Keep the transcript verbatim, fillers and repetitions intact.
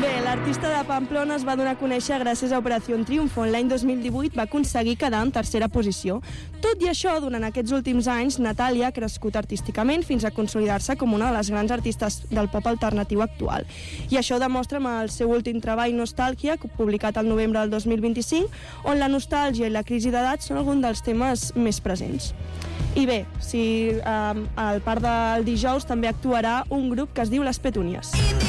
Bé, l'artista de Pamplona es va donar a conèixer gràcies a Operació Triunfo. En l'any dos mil divuit va aconseguir quedar en tercera posició. Tot i això, durant aquests últims anys, Natàlia ha crescut artísticament fins a consolidar-se com una de les grans artistes del pop alternatiu actual. I això ho demostra amb el seu últim treball, Nostàlgia, publicat al novembre del dos mil vint-i-cinc, on la nostàlgia i la crisi d'edat són alguns dels temes més presents. I bé, si eh, al parc del dijous també actuarà un grup que es diu Les Petúnies.